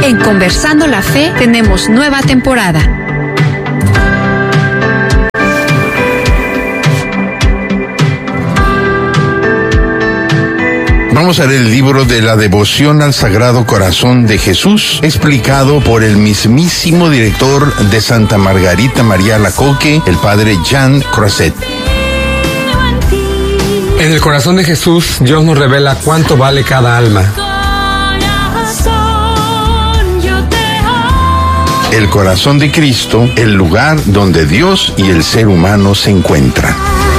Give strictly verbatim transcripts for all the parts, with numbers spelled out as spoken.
En Conversando la Fe tenemos nueva temporada. Vamos a leer el libro de la devoción al Sagrado Corazón de Jesús, explicado por el mismísimo director de Santa Margarita María Alacoque, el padre Jean Croiset. En el corazón de Jesús, Dios nos revela cuánto vale cada alma. El corazón de Cristo, el lugar donde Dios y el ser humano se encuentran.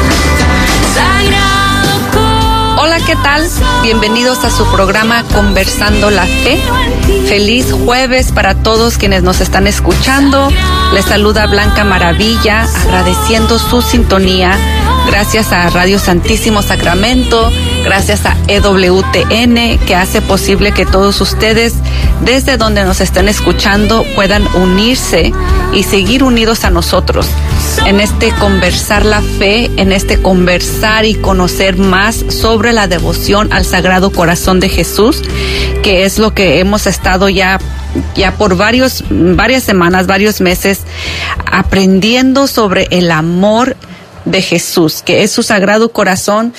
Hola, ¿qué tal? Bienvenidos a su programa Conversando la Fe. Feliz jueves para todos quienes nos están escuchando. Les saluda Blanca Maravilla, agradeciendo su sintonía. Gracias a Radio Santísimo Sacramento, gracias a E W T N, que hace posible que todos ustedes, desde donde nos estén escuchando, puedan unirse y seguir unidos a nosotros en este conversar la fe, en este conversar y conocer más sobre la devoción al Sagrado Corazón de Jesús, que es lo que hemos estado ya ya por varios, varias semanas, varios meses, aprendiendo sobre el amor de Jesús, que es su Sagrado Corazón.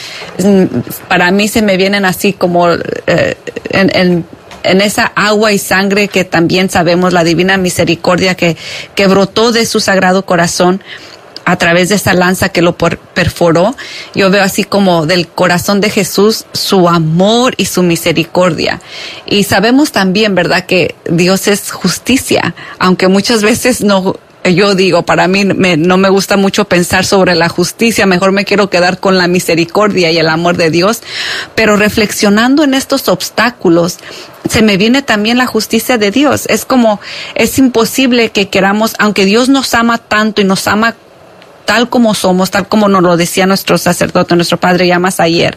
Para mí se me vienen así como eh, en, en, en esa agua y sangre que también sabemos, la divina misericordia que, que brotó de su Sagrado Corazón a través de esa lanza que lo perforó. Yo veo así como del corazón de Jesús su amor y su misericordia. Y sabemos también, ¿verdad?, que Dios es justicia, aunque muchas veces no. Yo digo, para mí me, no me gusta mucho pensar sobre la justicia, mejor me quiero quedar con la misericordia y el amor de Dios, pero reflexionando en estos obstáculos, se me viene también la justicia de Dios. Es como, es imposible que queramos, aunque Dios nos ama tanto y nos ama tal como somos, tal como nos lo decía nuestro sacerdote, nuestro padre Llamas ayer,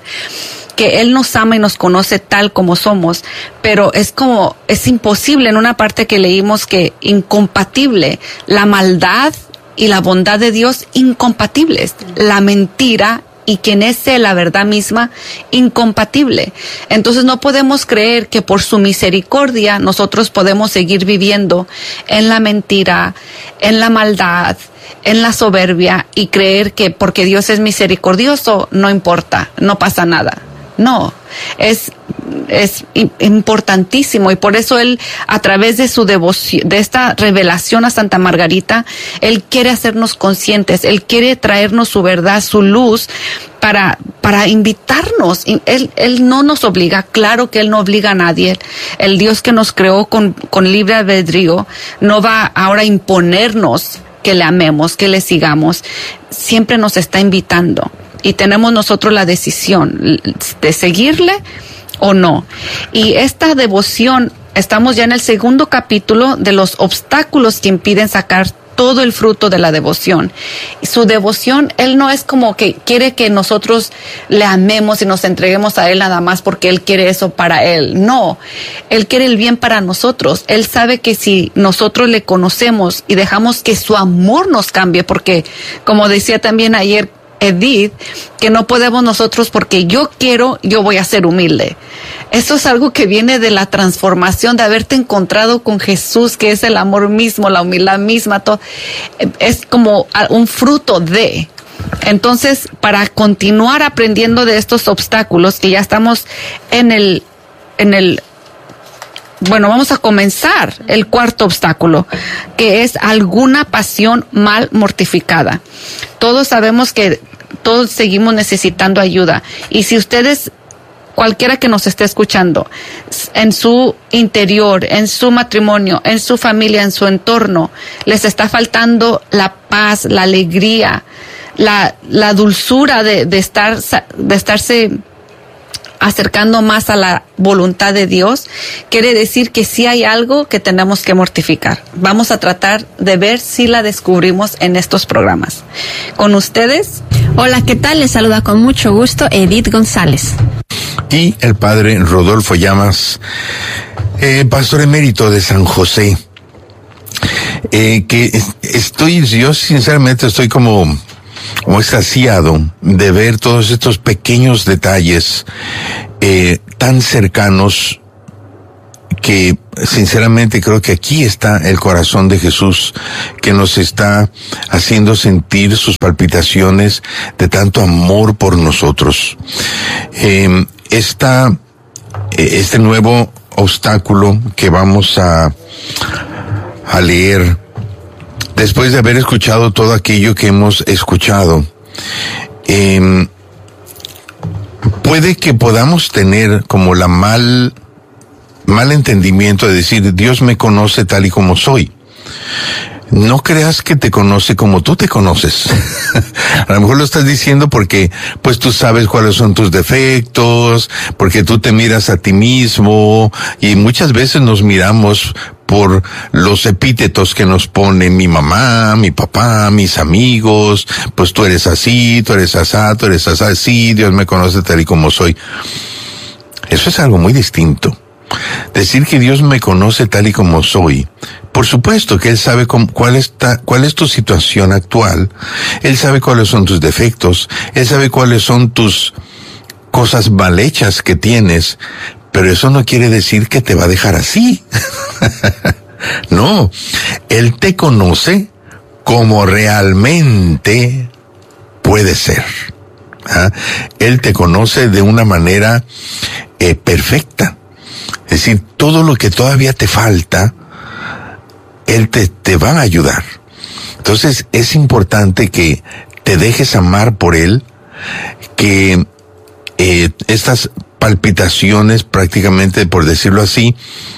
que Él nos ama y nos conoce tal como somos, pero es como, es imposible en una parte que leímos que incompatible, la maldad y la bondad de Dios incompatibles, la mentira y quien es Él, la verdad misma, incompatible. Entonces no podemos creer que por su misericordia nosotros podemos seguir viviendo en la mentira, en la maldad, en la soberbia y creer que porque Dios es misericordioso no importa, no pasa nada. No, es, es importantísimo y por eso Él, a través de su devoción, de esta revelación a Santa Margarita, Él quiere hacernos conscientes, Él quiere traernos su verdad, su luz, para, para invitarnos. Él, Él no nos obliga, claro que Él no obliga a nadie. El Dios que nos creó con, con libre albedrío no va ahora a imponernos que le amemos, que le sigamos. Siempre nos está invitando. Y tenemos nosotros la decisión de seguirle o no. Y esta devoción, estamos ya en el segundo capítulo de los obstáculos que impiden sacar todo el fruto de la devoción. Y su devoción, Él no es como que quiere que nosotros le amemos y nos entreguemos a Él nada más porque Él quiere eso para Él. No, Él quiere el bien para nosotros. Él sabe que si nosotros le conocemos y dejamos que su amor nos cambie, porque como decía también ayer Edith, que no podemos nosotros porque yo quiero, yo voy a ser humilde. Eso es algo que viene de la transformación, de haberte encontrado con Jesús, que es el amor mismo, la humildad misma, todo. Es como un fruto de. Entonces, para continuar aprendiendo de estos obstáculos, que ya estamos en el, en el, bueno, vamos a comenzar el cuarto obstáculo, que es alguna pasión mal mortificada. Todos sabemos que todos seguimos necesitando ayuda. Y si ustedes, cualquiera que nos esté escuchando, en su interior, en su matrimonio, en su familia, en su entorno, les está faltando la paz, la alegría, la, la dulzura de, de estar, de estarse acercando más a la voluntad de Dios, quiere decir que sí hay algo que tenemos que mortificar. Vamos a tratar de ver si la descubrimos en estos programas. Con ustedes. Hola, ¿qué tal? Les saluda con mucho gusto Edith González. Y el padre Rodolfo Llamas, eh, pastor emérito de San José. Eh, que estoy, yo sinceramente estoy como... como extasiado de ver todos estos pequeños detalles eh, tan cercanos que que sinceramente creo que aquí está el corazón de Jesús, que nos está haciendo sentir sus palpitaciones de tanto amor por nosotros. Eh, esta, este nuevo obstáculo que vamos a, a leer, después de haber escuchado todo aquello que hemos escuchado, eh, puede que podamos tener como la mal, mal entendimiento de decir, Dios me conoce tal y como soy. No creas que te conoce como tú te conoces. A lo mejor lo estás diciendo porque, pues tú sabes cuáles son tus defectos, porque tú te miras a ti mismo, y muchas veces nos miramos por los epítetos que nos pone mi mamá, mi papá, mis amigos, pues tú eres así, tú eres asá, tú eres así, Dios me conoce tal y como soy. Eso es algo muy distinto. Decir que Dios me conoce tal y como soy, por supuesto que Él sabe cómo, cuál, está, cuál es tu situación actual, Él sabe cuáles son tus defectos, Él sabe cuáles son tus cosas mal hechas que tienes, pero eso no quiere decir que te va a dejar así. No, Él te conoce como realmente puede ser. ¿Ah? Él te conoce de una manera eh, perfecta. Es decir, todo lo que todavía te falta, Él te, te va a ayudar. Entonces, es importante que te dejes amar por Él, que eh, estas palpitaciones, prácticamente, por decirlo así,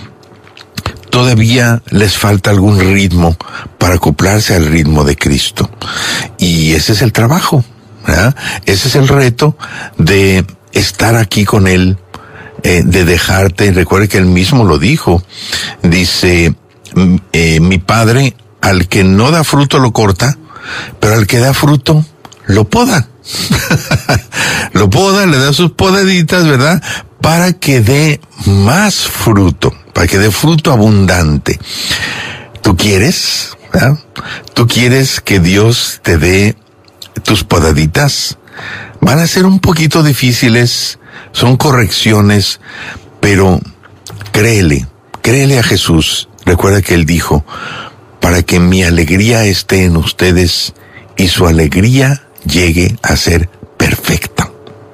todavía les falta algún ritmo para acoplarse al ritmo de Cristo. Y ese es el trabajo, ¿verdad? Ese es el reto de estar aquí con Él, Eh, de dejarte. Recuerde que él mismo lo dijo, dice, eh, mi Padre al que no da fruto lo corta, pero al que da fruto lo poda. Lo poda, le da sus podaditas, ¿verdad? Para que dé más fruto, para que dé fruto abundante. ¿Tú quieres? ¿Verdad? ¿Tú quieres que Dios te dé tus podaditas? Van a ser un poquito difíciles, son correcciones, pero créele, créele a Jesús. Recuerda que Él dijo, para que mi alegría esté en ustedes y su alegría llegue a ser perfecta.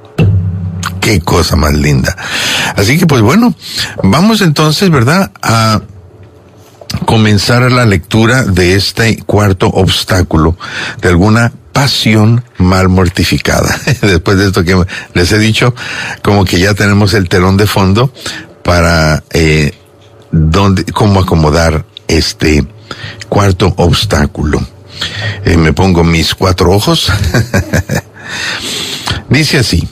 Qué cosa más linda. Así que pues bueno, vamos entonces, ¿verdad?, a comenzar la lectura de este cuarto obstáculo, de alguna pasión mal mortificada. Después de esto que les he dicho, como que ya tenemos el telón de fondo para eh, dónde, cómo acomodar este cuarto obstáculo. Eh, me pongo mis cuatro ojos. Dice así: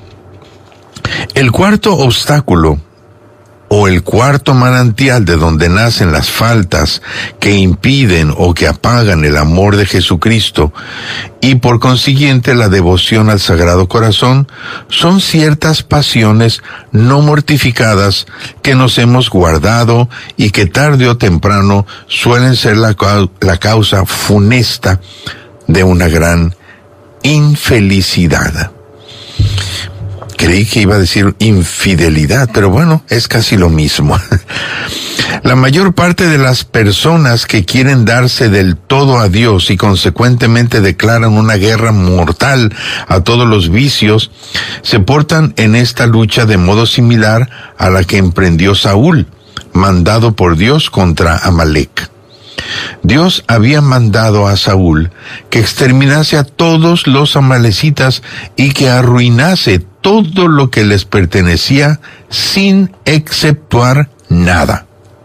el cuarto obstáculo, o el cuarto manantial de donde nacen las faltas que impiden o que apagan el amor de Jesucristo y por consiguiente la devoción al Sagrado Corazón, son ciertas pasiones no mortificadas que nos hemos guardado y que tarde o temprano suelen ser la, la causa funesta de una gran infelicidad. Creí que iba a decir infidelidad, pero bueno, es casi lo mismo. La mayor parte de las personas que quieren darse del todo a Dios y consecuentemente declaran una guerra mortal a todos los vicios, se portan en esta lucha de modo similar a la que emprendió Saúl, mandado por Dios contra Amalec. Dios había mandado a Saúl que exterminase a todos los amalecitas y que arruinase todo lo que les pertenecía sin exceptuar nada.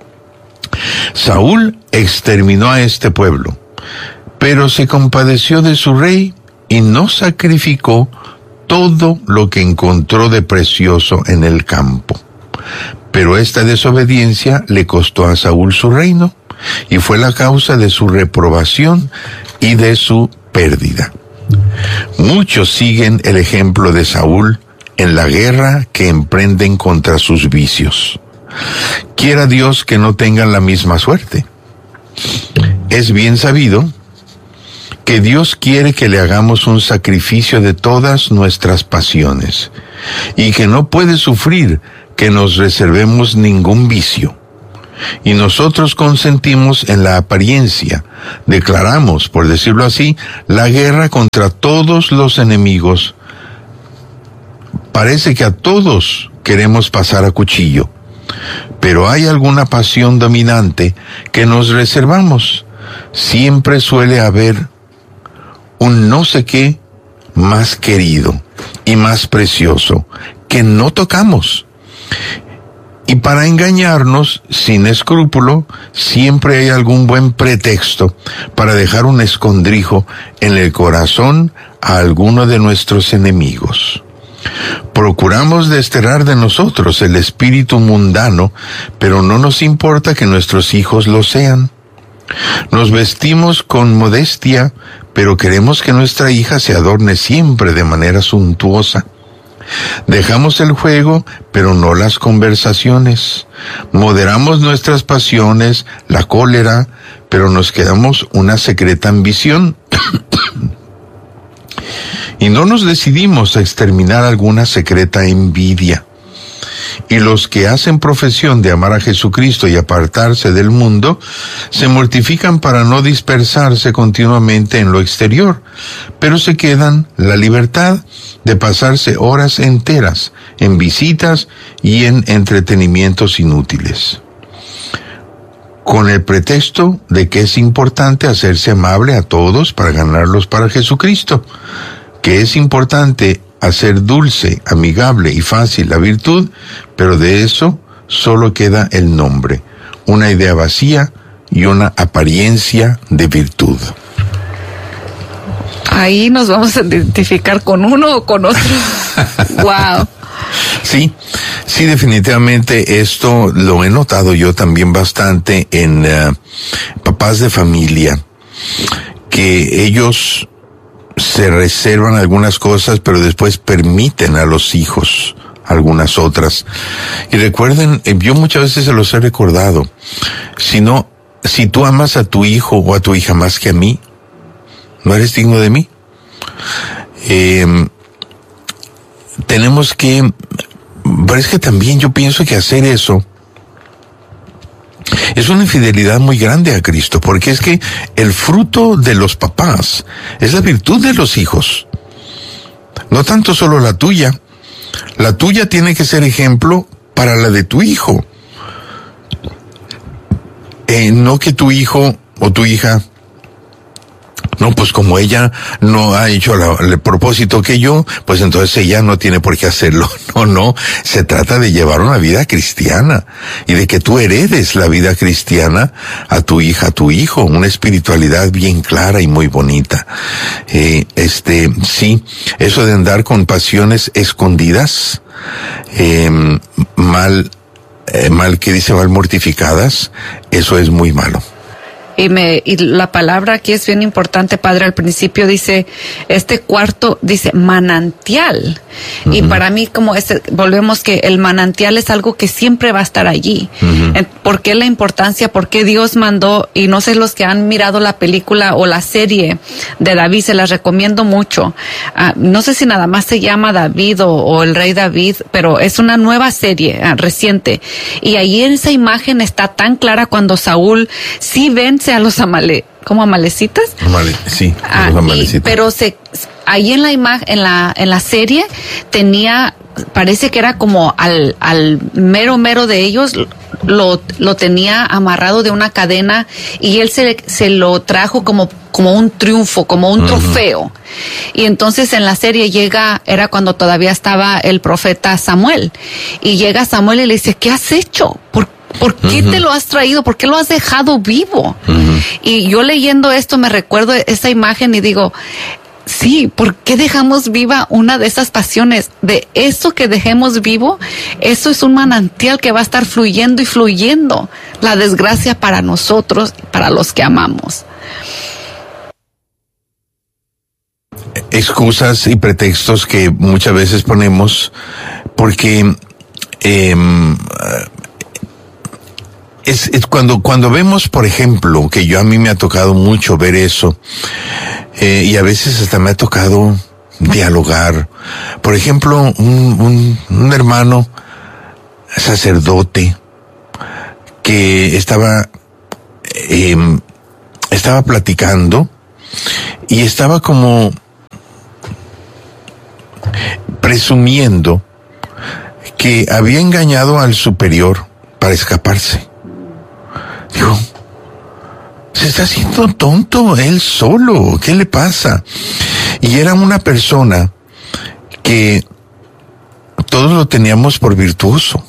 Saúl exterminó a este pueblo, pero se compadeció de su rey y no sacrificó todo lo que encontró de precioso en el campo. Pero esta desobediencia le costó a Saúl su reino y fue la causa de su reprobación y de su pérdida. Muchos siguen el ejemplo de Saúl en la guerra que emprenden contra sus vicios. Quiera Dios que no tengan la misma suerte. Es bien sabido que Dios quiere que le hagamos un sacrificio de todas nuestras pasiones y que no puede sufrir que nos reservemos ningún vicio. Y nosotros consentimos en la apariencia, declaramos, por decirlo así, la guerra contra todos los enemigos. Parece que a todos queremos pasar a cuchillo, pero hay alguna pasión dominante que nos reservamos. Siempre suele haber un no sé qué más querido y más precioso que no tocamos. Y para engañarnos sin escrúpulo, siempre hay algún buen pretexto para dejar un escondrijo en el corazón a alguno de nuestros enemigos. Procuramos desterrar de nosotros el espíritu mundano, pero no nos importa que nuestros hijos lo sean. Nos vestimos con modestia, pero queremos que nuestra hija se adorne siempre de manera suntuosa. Dejamos el juego, pero no las conversaciones. Moderamos nuestras pasiones, la cólera, pero nos quedamos una secreta ambición. Y no nos decidimos a exterminar alguna secreta envidia. Y los que hacen profesión de amar a Jesucristo y apartarse del mundo, se mortifican para no dispersarse continuamente en lo exterior, pero se quedan la libertad de pasarse horas enteras en visitas y en entretenimientos inútiles, con el pretexto de que es importante hacerse amable a todos para ganarlos para Jesucristo, que es importante hacer dulce, amigable y fácil la virtud, pero de eso solo queda el nombre, una idea vacía y una apariencia de virtud. Ahí nos vamos a identificar con uno o con otro. Wow. Sí, sí, definitivamente esto lo he notado yo también bastante en uh, papás de familia, que ellos se reservan algunas cosas, pero después permiten a los hijos algunas otras. Y recuerden, yo muchas veces se los he recordado, si no, si tú amas a tu hijo o a tu hija más que a mí, ¿no eres digno de mí? Eh, tenemos que, pero es que también yo pienso que hacer eso es una infidelidad muy grande a Cristo, porque es que el fruto de los papás es la virtud de los hijos, no tanto solo la tuya. La tuya tiene que ser ejemplo para la de tu hijo, eh, no que tu hijo o tu hija, no, pues como ella no ha hecho la, el propósito que yo, pues entonces ella no tiene por qué hacerlo. No, no, se trata de llevar una vida cristiana y de que tú heredes la vida cristiana a tu hija, a tu hijo, una espiritualidad bien clara y muy bonita. Eh, este, sí, eso de andar con pasiones escondidas, eh, mal, eh, mal que dice, mal mortificadas, eso es muy malo. Y, me, y la palabra aquí es bien importante, Padre. Al principio dice, este cuarto dice manantial. Uh-huh. Y para mí, como este, volvemos que el manantial es algo que siempre va a estar allí. Uh-huh. ¿Por qué la importancia? ¿Por qué Dios mandó? Y no sé, los que han mirado la película o la serie de David, se las recomiendo mucho. Uh, no sé si nada más se llama David o, o el rey David, pero es una nueva serie uh, reciente. Y ahí en esa imagen está tan clara cuando Saúl sí vence a los amale, ¿cómo amalecitas? Amale, sí, ah, los amalecitas. Y, pero se, ahí en la imagen, en la, en la serie tenía, parece que era como al, al mero mero de ellos, lo, lo tenía amarrado de una cadena y él se, se lo trajo como, como un triunfo, como un uh-huh. trofeo. Y entonces en la serie llega, era cuando todavía estaba el profeta Samuel, y llega Samuel y le dice, ¿qué has hecho? ¿Por qué? ¿Por qué uh-huh. te lo has traído? ¿Por qué lo has dejado vivo? Uh-huh. Y yo leyendo esto me recuerdo esa imagen y digo, sí, ¿por qué dejamos viva una de esas pasiones? De eso que dejemos vivo, eso es un manantial que va a estar fluyendo y fluyendo. La desgracia para nosotros, para los que amamos. Excusas y pretextos que muchas veces ponemos porque eh, Es, es cuando, cuando vemos, por ejemplo, que yo a mí me ha tocado mucho ver eso, eh, y a veces hasta me ha tocado dialogar. Por ejemplo, un, un, un hermano sacerdote que que estaba, eh, estaba platicando y estaba como presumiendo que había engañado al superior para escaparse. Digo, se está haciendo tonto él solo, ¿qué le pasa? Y era una persona que todos lo teníamos por virtuoso,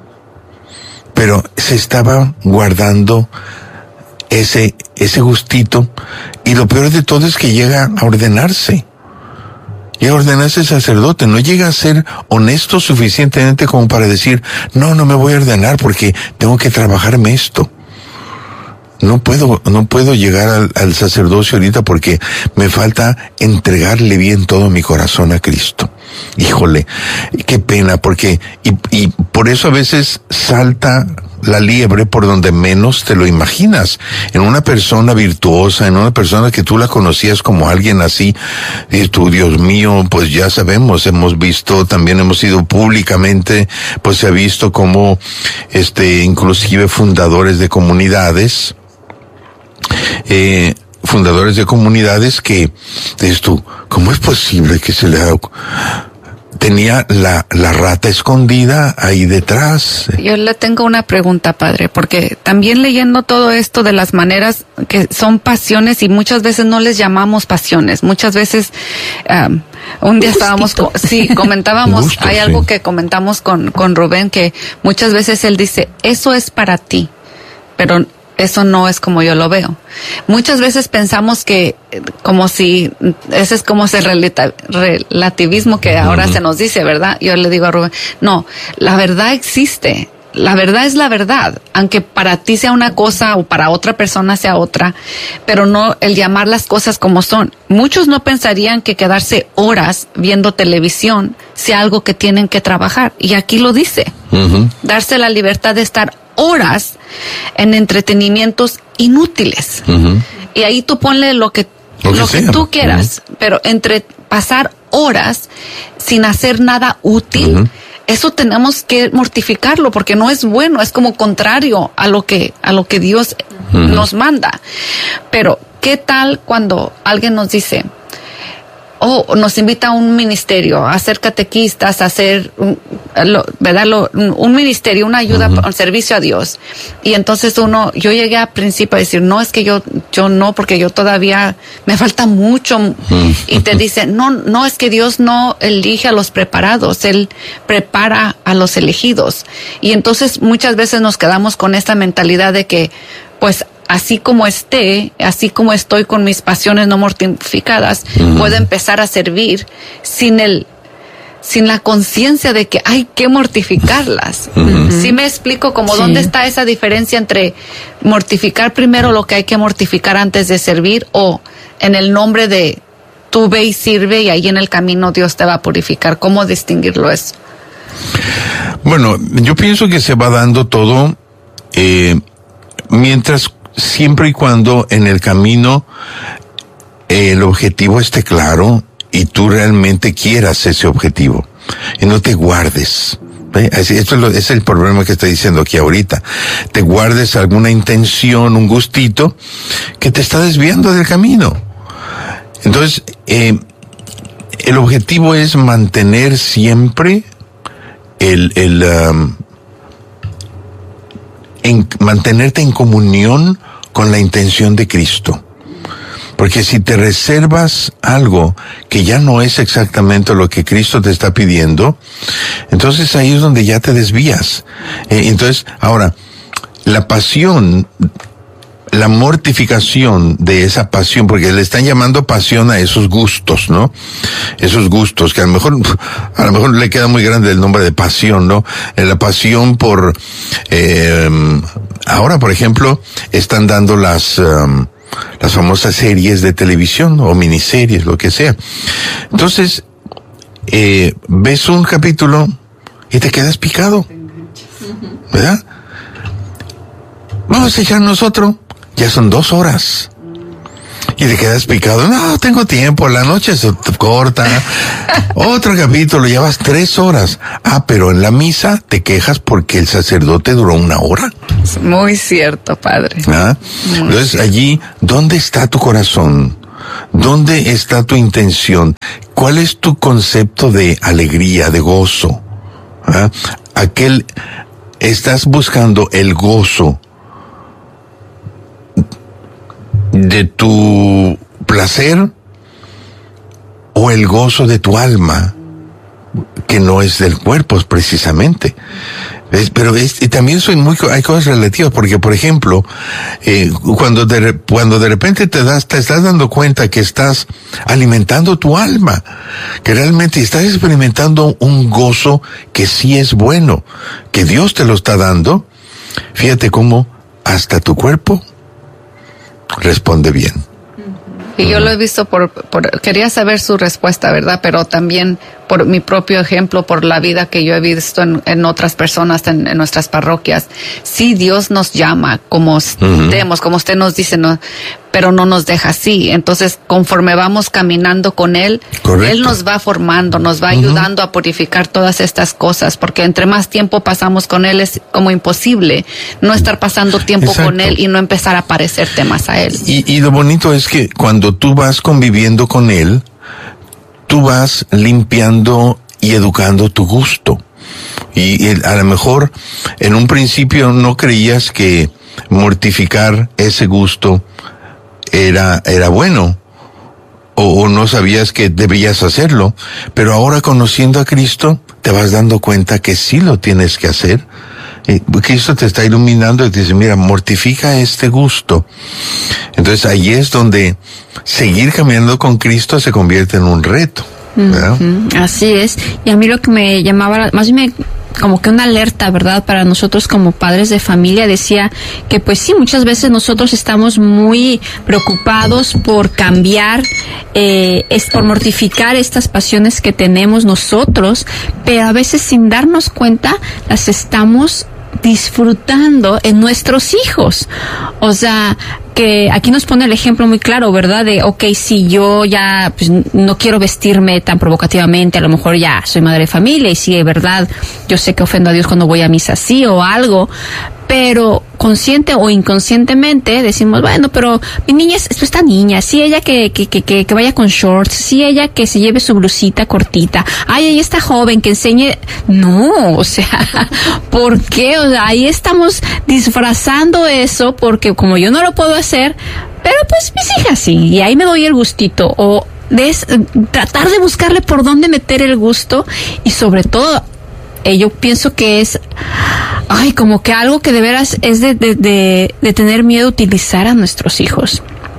pero se estaba guardando ese, ese gustito, y lo peor de todo es que llega a ordenarse. Llega a ordenarse sacerdote, no llega a ser honesto suficientemente como para decir, no, no me voy a ordenar porque tengo que trabajarme esto. No puedo, no puedo llegar al, al sacerdocio ahorita porque me falta entregarle bien todo mi corazón a Cristo. Híjole, qué pena, porque, y, y por eso a veces salta la liebre por donde menos te lo imaginas. En una persona virtuosa, en una persona que tú la conocías como alguien así, y tú, Dios mío, pues ya sabemos, hemos visto, también hemos ido públicamente, pues se ha visto como, este, inclusive fundadores de comunidades, eh, fundadores de comunidades que, dices tú, ¿cómo es posible que se le haga? Tenía la, la rata escondida ahí detrás. Yo le tengo una pregunta, padre, porque también leyendo todo esto de las maneras que son pasiones y muchas veces no les llamamos pasiones, muchas veces um, un día estábamos, co- sí, comentábamos, gusto, hay sí. algo que comentamos con, con Rubén, que muchas veces él dice, eso es para ti, pero eso no es como yo lo veo. Muchas veces pensamos que, como si, ese es como ese relata, relativismo que ahora uh-huh. se nos dice, ¿verdad? Yo le digo a Rubén, no, la verdad existe. La verdad es la verdad, aunque para ti sea una cosa o para otra persona sea otra, pero no el llamar las cosas como son. Muchos no pensarían que quedarse horas viendo televisión sea algo que tienen que trabajar, y aquí lo dice. Uh-huh. Darse la libertad de estar horas en entretenimientos inútiles. Uh-huh. Y ahí tú ponle lo que, lo que, lo que tú quieras, uh-huh. pero entre pasar horas sin hacer nada útil, uh-huh. eso tenemos que mortificarlo, porque no es bueno, es como contrario a lo que, a lo que Dios uh-huh. nos manda. Pero, ¿qué tal cuando alguien nos dice, o nos invita a un ministerio, a ser catequistas, a hacer, lo, ¿verdad? Lo, un ministerio, una ayuda, uh-huh. un servicio a Dios. Y entonces uno, yo llegué a principio a decir, no, es que yo, yo no, porque yo todavía me falta mucho. Uh-huh. Y te dice, no, no, es que Dios no elige a los preparados, Él prepara a los elegidos. Y entonces muchas veces nos quedamos con esta mentalidad de que, pues, así como esté, así como estoy con mis pasiones no mortificadas, uh-huh. puedo empezar a servir sin el, sin la conciencia de que hay que mortificarlas. Uh-huh. ¿Sí me explico? Como sí. ¿Dónde está esa diferencia entre mortificar primero lo que hay que mortificar antes de servir, o en el nombre de tú ve y sirve y ahí en el camino Dios te va a purificar? ¿Cómo distinguirlo eso? Bueno, yo pienso que se va dando todo, eh, mientras siempre y cuando en el camino eh, el objetivo esté claro y tú realmente quieras ese objetivo y no te guardes. ¿Eh? Así, esto es, lo, es el problema que estoy diciendo aquí ahorita. Te guardes alguna intención, un gustito que te está desviando del camino. Entonces, eh, el objetivo es mantener siempre el, el, um, en mantenerte en comunión con la intención de Cristo. Porque si te reservas algo que ya no es exactamente lo que Cristo te está pidiendo, entonces ahí es donde ya te desvías. Eh, entonces, ahora, la pasión, la mortificación de esa pasión, porque le están llamando pasión a esos gustos, ¿no? Esos gustos, que a lo mejor, a lo mejor le queda muy grande el nombre de pasión, ¿no? Eh, la pasión por, eh, ahora, por ejemplo, están dando las, um, las famosas series de televisión, o miniseries, lo que sea. Entonces, eh, ves un capítulo y te quedas picado, ¿verdad? Vamos a echarnos otro. Ya son dos horas. Y te quedas picado. No, tengo tiempo, la noche se corta. Otro capítulo, llevas tres horas. Ah, pero en la misa te quejas porque el sacerdote duró una hora. Muy cierto, padre. ¿Ah? Muy Entonces cierto. allí, ¿dónde está tu corazón? ¿Dónde está tu intención? ¿Cuál es tu concepto de alegría, de gozo? ¿Ah? Aquel, estás buscando el gozo de tu placer o el gozo de tu alma, que no es del cuerpo precisamente. Es, pero es, y también soy muy, hay cosas relativas, porque por ejemplo, eh, cuando de, cuando de repente te das, te estás dando cuenta que estás alimentando tu alma, que realmente estás experimentando un gozo que sí es bueno, que Dios te lo está dando, fíjate cómo hasta tu cuerpo responde bien. Y yo lo he visto por, por, quería saber su respuesta, ¿verdad? Pero también por mi propio ejemplo, por la vida que yo he visto en, en otras personas, en, en nuestras parroquias. Sí, Dios nos llama como estemos, uh-huh. como usted nos dice, no, pero no nos deja así. Entonces, conforme vamos caminando con Él, Correcto. Él nos va formando, nos va ayudando uh-huh. a purificar todas estas cosas, porque entre más tiempo pasamos con Él es como imposible no estar pasando tiempo Exacto. con Él y no empezar a parecerte más a Él. Y, y lo bonito es que cuando tú vas conviviendo con Él, tú vas limpiando y educando tu gusto. Y, y a lo mejor en un principio no creías que mortificar ese gusto era, era bueno, o, o no sabías que debías hacerlo, pero ahora conociendo a Cristo te vas dando cuenta que sí lo tienes que hacer. Y Cristo te está iluminando y te dice, mira, mortifica este gusto. Entonces ahí es donde seguir caminando con Cristo se convierte en un reto, ¿verdad? Uh-huh. Así es. Y a mí lo que me llamaba, más bien me, como que una alerta, ¿verdad? Para nosotros como padres de familia, decía que pues sí, muchas veces nosotros estamos muy preocupados por cambiar, eh, es por mortificar estas pasiones que tenemos nosotros, pero a veces sin darnos cuenta las estamos disfrutando en nuestros hijos. O sea, que aquí nos pone el ejemplo muy claro, ¿verdad? De, ok, si yo ya pues, no quiero vestirme tan provocativamente, a lo mejor ya soy madre de familia y sí, de verdad, yo sé que ofendo a Dios cuando voy a misa así o algo, pero consciente o inconscientemente decimos, bueno, pero mi niña es esta niña, sí, ella que, que, que, que vaya con shorts, sí, ella que se lleve su blusita cortita, ay, ella está joven, que enseñe, no, o sea, ¿por qué? O sea, ahí estamos disfrazando eso porque como yo no lo puedo hacer, pero pues mis hijas sí, y ahí me doy el gustito, o de tratar de buscarle por dónde meter el gusto y sobre todo, Eh, yo pienso que es, ay, como que algo que de veras es de, de, de, de tener miedo a utilizar a nuestros hijos.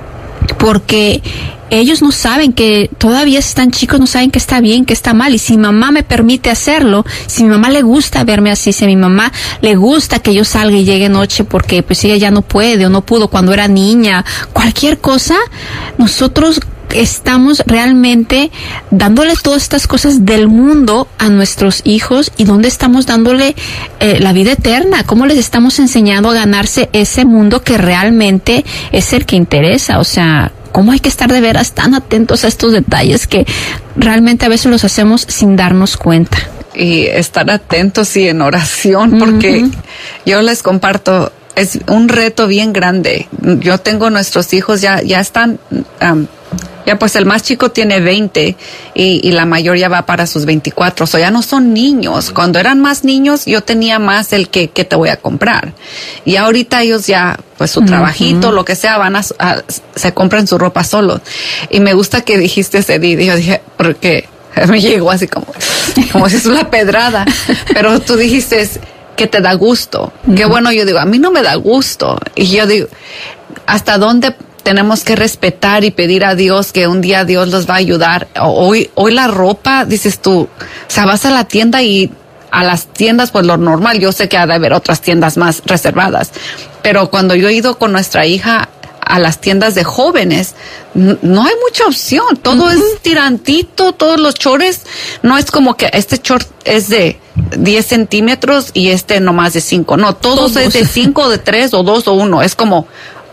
Porque ellos no saben que, todavía están chicos, no saben que está bien, que está mal. Y si mamá me permite hacerlo, si mi mamá le gusta verme así, si a mi mamá le gusta que yo salga y llegue noche porque pues ella ya no puede o no pudo cuando era niña, cualquier cosa, nosotros estamos realmente dándole todas estas cosas del mundo a nuestros hijos y dónde estamos dándole eh, la vida eterna, cómo les estamos enseñando a ganarse ese mundo que realmente es el que interesa. O sea, cómo hay que estar de veras tan atentos a estos detalles que realmente a veces los hacemos sin darnos cuenta. Y estar atentos y en oración, porque uh-huh. yo les comparto, es un reto bien grande. Yo tengo nuestros hijos, ya, ya están, um, ya pues el más chico tiene veinte y, y la mayor ya va para sus veinticuatro, o sea, ya no son niños. Cuando eran más niños yo tenía más el que, que te voy a comprar. Y ahorita ellos ya, pues su uh-huh. trabajito, lo que sea, van a, a, se compran su ropa solos. Y me gusta que dijiste ese día, yo dije, porque me llegó así como, como si es una pedrada, pero tú dijiste que te da gusto. Uh-huh. Qué bueno, yo digo, a mí no me da gusto. Y yo digo, ¿hasta dónde tenemos que respetar y pedir a Dios que un día Dios los va a ayudar? Hoy, hoy la ropa, dices tú, o sea, vas a la tienda y a las tiendas, pues lo normal, yo sé que ha de haber otras tiendas más reservadas, pero cuando yo he ido con nuestra hija a las tiendas de jóvenes, no hay mucha opción, todo uh-huh. es tirantito, todos los chores, no es como que este short es de diez centímetros y este nomás de cinco, no, todos, todos. es de cinco, de tres o dos o uno, es como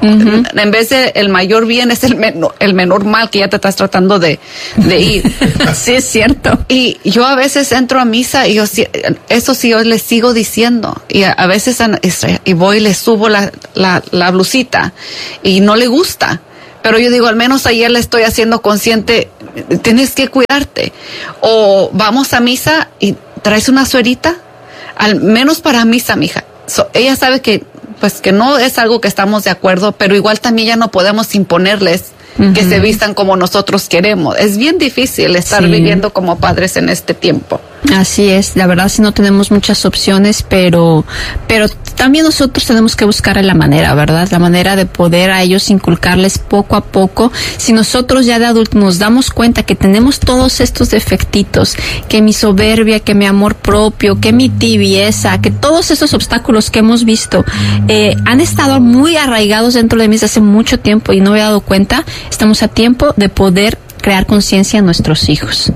Uh-huh. En vez de el mayor bien es el menor, el menor mal que ya te estás tratando de, de ir. Sí, es cierto. Y yo a veces entro a misa y yo, eso sí, yo les sigo diciendo. Y a, a veces y voy y le subo la, la, la blusita y no le gusta. Pero yo digo, al menos ayer le estoy haciendo consciente, tienes que cuidarte. O vamos a misa y traes una suerita, al menos para misa, mija. So, ella sabe que, pues, que no es algo que estamos de acuerdo, pero igual también ya no podemos imponerles uh-huh. que se vistan como nosotros queremos. Es bien difícil estar sí. viviendo como padres en este tiempo. Así es, la verdad sí no tenemos muchas opciones, pero pero también nosotros tenemos que buscar la manera, ¿verdad? La manera de poder a ellos inculcarles poco a poco. Si nosotros ya de adultos nos damos cuenta que tenemos todos estos defectitos, que mi soberbia, que mi amor propio, que mi tibieza, que todos esos obstáculos que hemos visto eh, han estado muy arraigados dentro de mí desde hace mucho tiempo y no me he dado cuenta, estamos a tiempo de poder crear conciencia en nuestros hijos.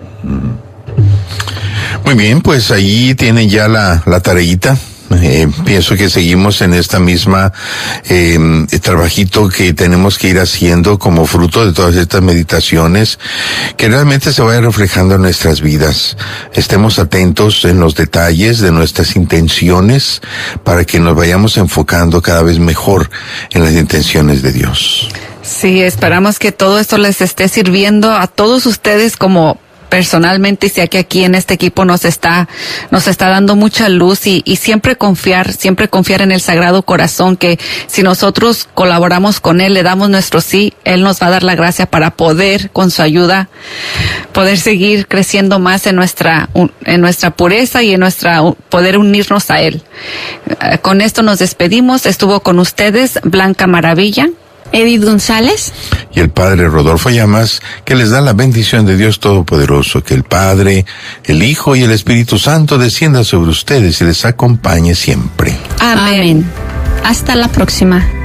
Muy bien, pues ahí tienen ya la, la tareita. Eh, pienso que seguimos en esta misma eh, trabajito que tenemos que ir haciendo como fruto de todas estas meditaciones, que realmente se vaya reflejando en nuestras vidas. Estemos atentos en los detalles de nuestras intenciones para que nos vayamos enfocando cada vez mejor en las intenciones de Dios. Sí, esperamos que todo esto les esté sirviendo a todos ustedes como personalmente, y sé que aquí en este equipo nos está, nos está dando mucha luz y, y siempre confiar, siempre confiar en el Sagrado Corazón, que si nosotros colaboramos con Él, le damos nuestro sí, Él nos va a dar la gracia para poder, con su ayuda, poder seguir creciendo más en nuestra, en nuestra pureza y en nuestra, poder unirnos a Él. Con esto nos despedimos. Estuvo con ustedes Blanca Maravilla, Edith González y el Padre Rodolfo Llamas, que les da la bendición de Dios Todopoderoso, que el Padre, el Hijo y el Espíritu Santo descienda sobre ustedes y les acompañe siempre. Amén. Amén. Hasta la próxima.